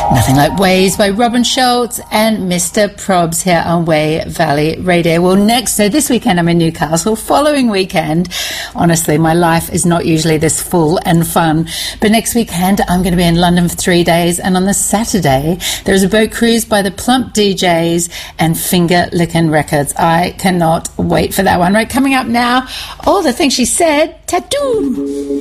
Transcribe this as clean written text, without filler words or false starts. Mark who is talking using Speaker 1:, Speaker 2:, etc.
Speaker 1: Nothing Like Waves by Robin Schultz and Mr. Probs here on Way Valley Radio. Well, this weekend I'm in Newcastle. Following weekend, honestly, my life is not usually this full and fun. But next weekend I'm going to be in London for 3 days, and on the Saturday there's a boat cruise by the Plump DJs and Finger Lickin' Records. I cannot wait for that one. Right, coming up now, all the things she said, tattoo.